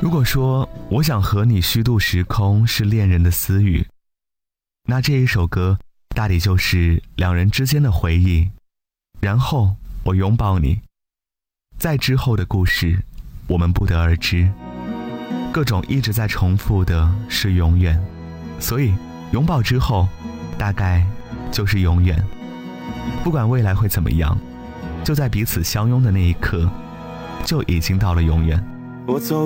如果说我想和你虚度时空是恋人的私语，那这一首歌大抵就是两人之间的回忆。然后我拥抱你，在之后的故事我们不得而知。各种一直在重复的是永远，所以拥抱之后大概就是永远。不管未来会怎么样，就在彼此相拥的那一刻就已经到了永远。 我走